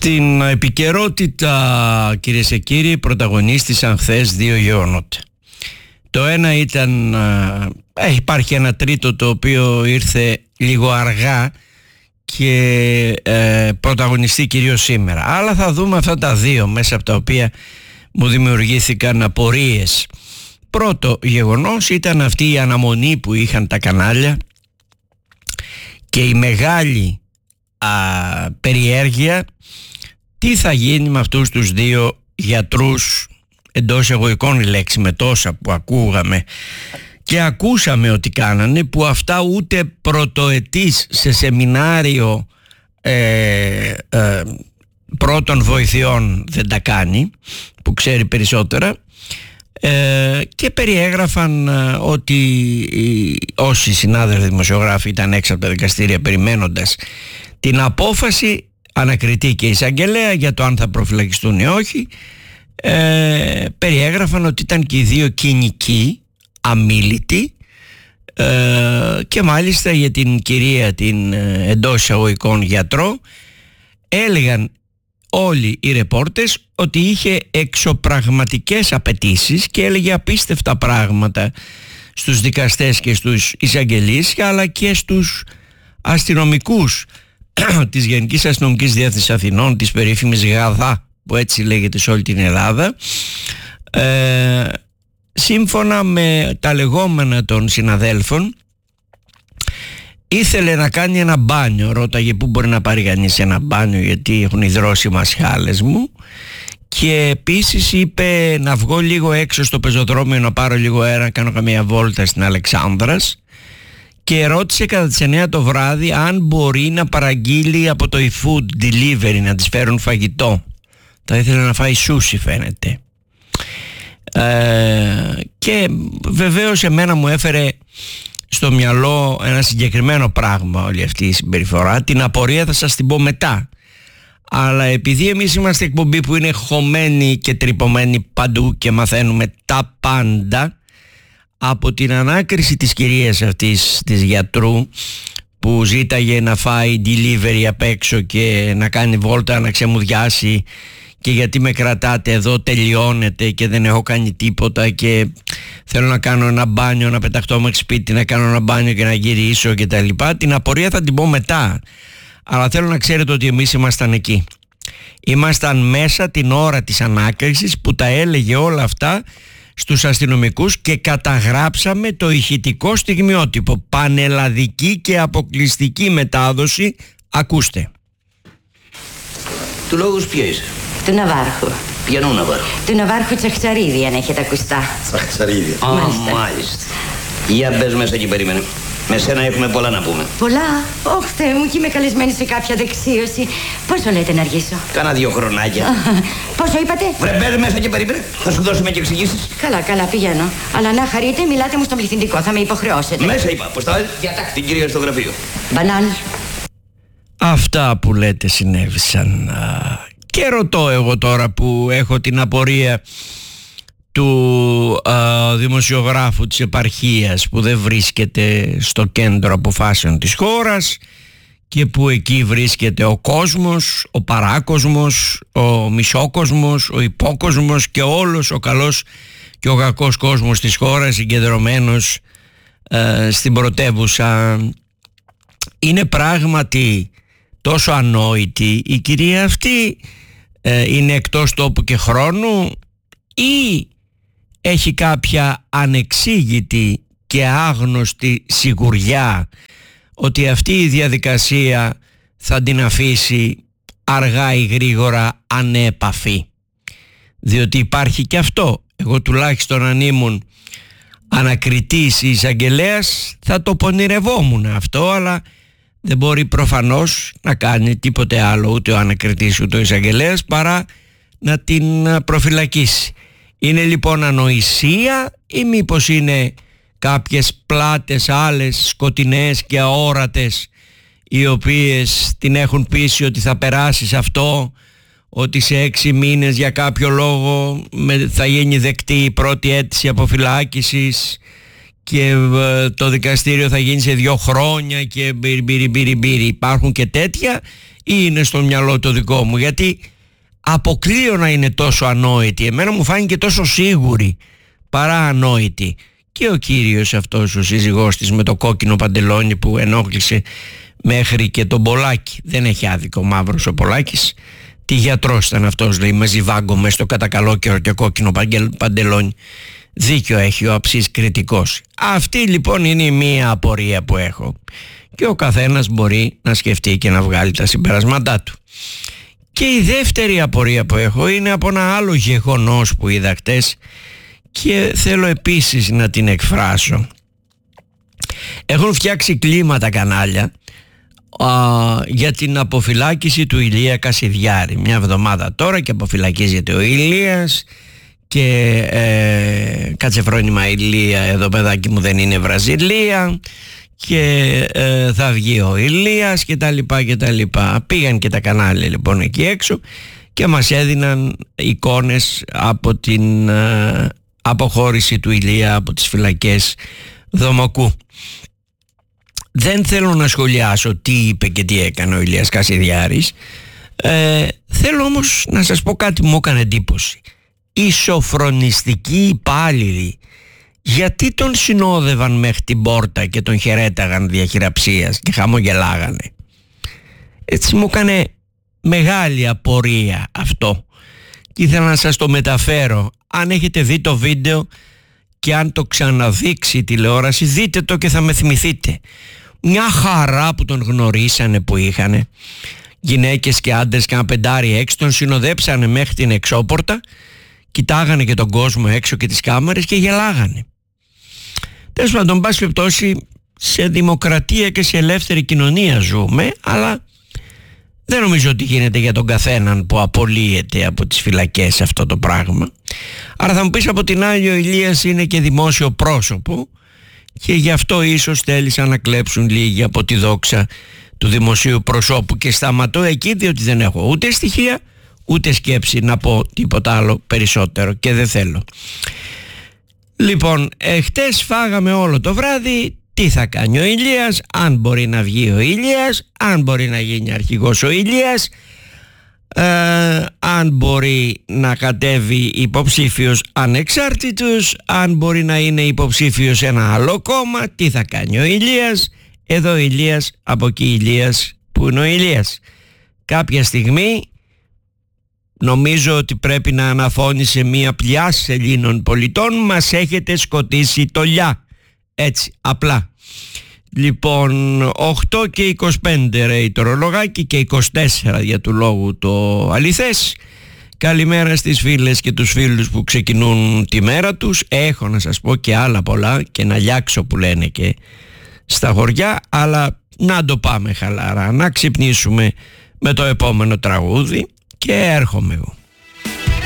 Στην επικαιρότητα, κυρίες και κύριοι, πρωταγωνίστησαν χθες δύο γεγονότα. Το ένα ήταν, υπάρχει ένα τρίτο το οποίο ήρθε λίγο αργά και πρωταγωνιστεί κυρίως σήμερα. Αλλά θα δούμε αυτά τα δύο μέσα από τα οποία μου δημιουργήθηκαν απορίες. Πρώτο γεγονός ήταν αυτή η αναμονή που είχαν τα κανάλια και η μεγάλη περιέργεια τι θα γίνει με αυτούς τους δύο γιατρούς, εντός εγωικών η λέξη, με τόσα που ακούγαμε και ακούσαμε ότι κάνανε, που αυτά ούτε πρωτοετής σε σεμινάριο πρώτων βοηθειών δεν τα κάνει, που ξέρει περισσότερα, και περιέγραφαν ότι όσοι συνάδελφοι δημοσιογράφοι ήταν έξω από τα δικαστήρια περιμένοντας την απόφαση, ανακριτή και εισαγγελέα, για το αν θα προφυλακιστούν ή όχι, περιέγραφαν ότι ήταν και οι δύο κοινικοί, αμίλητοι, και μάλιστα για την κυρία την εντός εισαγωγικών γιατρό έλεγαν όλοι οι ρεπόρτες ότι είχε εξωπραγματικές απαιτήσεις και έλεγε απίστευτα πράγματα στους δικαστές και στους εισαγγελείς, αλλά και στους αστυνομικούς της Γενικής Αστυνομικής Διεύθυνσης Αθηνών, της περίφημης ΓΑΔΑ, που έτσι λέγεται σε όλη την Ελλάδα. Σύμφωνα με τα λεγόμενα των συναδέλφων, ήθελε να κάνει ένα μπάνιο. Ρώταγε πού μπορεί να πάρει κανείς ένα μπάνιο, γιατί έχουν υδρώσει οι μασχάλες μου. Και επίσης είπε να βγω λίγο έξω στο πεζοδρόμιο, να πάρω λίγο αέρα, να κάνω καμία βόλτα στην Αλεξάνδρας. Και ρώτησε κατά τις 9 το βράδυ αν μπορεί να παραγγείλει από το e-food delivery, να της φέρουν φαγητό. Θα ήθελε να φάει σούσι, φαίνεται. Και βεβαίως εμένα μου έφερε στο μυαλό ένα συγκεκριμένο πράγμα όλη αυτή η συμπεριφορά. Την απορία θα σας την πω μετά. Αλλά επειδή εμείς είμαστε εκπομπή που είναι χωμένη και τρυπωμένη παντού και μαθαίνουμε τα πάντα, από την ανάκριση της κυρίας αυτής της γιατρού που ζήταγε να φάει delivery απ' έξω και να κάνει βόλτα να ξεμουδιάσει, και γιατί με κρατάτε εδώ, τελειώνετε και δεν έχω κάνει τίποτα και θέλω να κάνω ένα μπάνιο, να πεταχτώ μέχρι σπίτι, να κάνω ένα μπάνιο και να γυρίσω και τα λοιπά. Την απορία θα την πω μετά, αλλά θέλω να ξέρετε ότι εμείς ήμασταν εκεί. Ήμασταν μέσα την ώρα της ανάκρισης που τα έλεγε όλα αυτά στους αστυνομικούς και καταγράψαμε το ηχητικό στιγμιότυπο. Πανελλαδική και αποκλειστική μετάδοση. Ακούστε. Του λόγους ποιο είσαι? Του Ναβάρχου. Ποιανού Ναβάρχου? Του Ναβάρχου Τσαχτσαρίδη, αν έχετε ακουστά. Τσαχτσαρίδη. Μάλιστα. Για μπες μέσα και περίμενε. Με σένα έχουμε πολλά να πούμε. Πολλά? Ωχ, Θεέ μου, και είμαι καλεσμένη σε κάποια δεξίωση. Πόσο λέτε να αργήσω? Κάνα 2 χρονάκια. Πόσο είπατε? Βρε, μπες μέσα και περίμενε. Θα σου δώσουμε και εξηγήσεις. Καλά, πηγαίνω. Αλλά να χαρείτε, μιλάτε μου στο πληθυντικό, θα με υποχρεώσετε. Μέσα είπα, πώς τα λέει? Την κυρία στο γραφείο. Μπανάν. Αυτά που λέτε συνέβησαν. Και ρωτώ εγώ τώρα που έχω την απορία του δημοσιογράφου της επαρχίας που δεν βρίσκεται στο κέντρο αποφάσεων της χώρας και που εκεί βρίσκεται ο κόσμος, ο παράκοσμος, ο μισόκοσμος, ο υπόκοσμος και όλος ο καλός και ο κακός κόσμος της χώρας συγκεντρωμένος στην πρωτεύουσα. Είναι πράγματι τόσο ανόητη η κυρία αυτή? Είναι εκτός τόπου και χρόνου ή έχει κάποια ανεξήγητη και άγνωστη σιγουριά ότι αυτή η διαδικασία θα την αφήσει αργά ή γρήγορα ανέπαφη? Διότι υπάρχει και αυτό. Εγώ τουλάχιστον αν ήμουν ανακριτής ή εισαγγελέας θα το πονηρευόμουν αυτό, αλλά δεν μπορεί προφανώς να κάνει τίποτε άλλο ούτε ο ανακριτής ούτε ο εισαγγελέας παρά να την προφυλακίσει. Είναι λοιπόν ανοησία ή μήπως είναι κάποιες πλάτες άλλες σκοτεινές και αόρατες οι οποίες την έχουν πείσει ότι θα περάσει σε αυτό, ότι σε 6 μήνες για κάποιο λόγο θα γίνει δεκτή η πρώτη αίτηση αποφυλάκησης και το δικαστήριο θα γίνει σε 2 χρόνια και μπιρι. Υπάρχουν και τέτοια, ή είναι στο μυαλό το δικό μου, γιατί αποκλείω να είναι τόσο ανόητη. Εμένα μου φάνηκε τόσο σίγουρη παρά ανόητη. Και ο κύριος αυτός, ο σύζυγός της με το κόκκινο παντελόνι που ενόχλησε μέχρι και τον Πολάκη. Δεν έχει άδικο μαύρος ο Πολάκης. Τι γιατρός ήταν αυτός, λέει, με ζιβάγκο μες στο κατακαλόκαιρο και κόκκινο παντελόνι. Δίκιο έχει ο αψής κριτικός. Αυτή λοιπόν είναι η μία απορία που έχω. Και ο καθένας μπορεί να σκεφτεί και να βγάλει τα συμπερασμάτά του. Και η δεύτερη απορία που έχω είναι από ένα άλλο γεγονός που είδα χτες και θέλω επίσης να την εκφράσω. Έχουν φτιάξει κλίμα τα κανάλια για την αποφυλάκηση του Ηλία Κασιδιάρη. Μια εβδομάδα τώρα και αποφυλακίζεται ο Ηλίας και κάτσε φρόνημα Ηλία, εδώ παιδάκι μου δεν είναι Βραζιλία, και θα βγει ο Ηλίας και τα λοιπά και τα λοιπά. Πήγαν και τα κανάλια λοιπόν εκεί έξω και μας έδιναν εικόνες από την αποχώρηση του Ηλία από τις φυλακές Δομοκού. Δεν θέλω να σχολιάσω τι είπε και τι έκανε ο Ηλίας Κασιδιάρης. Θέλω όμως να σας πω κάτι που μου έκανε εντύπωση. Οι σοφρονιστικοί υπάλληλοι, γιατί τον συνόδευαν μέχρι την πόρτα και τον χαιρέταγαν διαχειραψίας και χαμογελάγανε? Έτσι μου έκανε μεγάλη απορία αυτό και ήθελα να σας το μεταφέρω. Αν έχετε δει το βίντεο και αν το ξαναδείξει η τηλεόραση, δείτε το και θα με θυμηθείτε. Μια χαρά που τον γνωρίσανε που είχανε, γυναίκες και άντρες και ένα πεντάρι έξω, τον συνοδέψανε μέχρι την εξώπορτα, κοιτάγανε και τον κόσμο έξω και τις κάμερες και γελάγανε. Τέλος πάντων, πάση περιπτώσει, σε δημοκρατία και σε ελεύθερη κοινωνία ζούμε, αλλά δεν νομίζω ότι γίνεται για τον καθέναν που απολύεται από τις φυλακές αυτό το πράγμα. Άρα θα μου πεις, από την άλλη ο Ηλίας είναι και δημόσιο πρόσωπο και γι' αυτό ίσως θέλησαν να κλέψουν λίγοι από τη δόξα του δημοσίου προσώπου, και σταματώ εκεί διότι δεν έχω ούτε στοιχεία ούτε σκέψη να πω τίποτα άλλο περισσότερο και δεν θέλω. Λοιπόν, χτες φάγαμε όλο το βράδυ. Τι θα κάνει ο Ηλίας, αν μπορεί να βγει ο Ηλίας, αν μπορεί να γίνει αρχηγός ο Ηλίας, αν μπορεί να κατέβει υποψήφιος ανεξάρτητος, αν μπορεί να είναι υποψήφιος ένα άλλο κόμμα. Τι θα κάνει ο Ηλίας? Εδώ ο Ηλίας, από εκεί Ηλίας, που είναι ο Ηλίας. Κάποια στιγμή νομίζω ότι πρέπει να αναφώνει σε μια πλειά Ελλήνων πολιτών: μας έχετε σκοτήσει τολιά. Έτσι, απλά. Λοιπόν, 8 και 25 ρέει το ρολογάκι και 24 για του λόγου το αληθές. Καλημέρα στις φίλες και τους φίλους που ξεκινούν τη μέρα τους. Έχω να σας πω και άλλα πολλά και να λιάξω που λένε και στα χωριά, αλλά να το πάμε χαλαρά, να ξυπνήσουμε με το επόμενο τραγούδι και έρχομαι εγώ.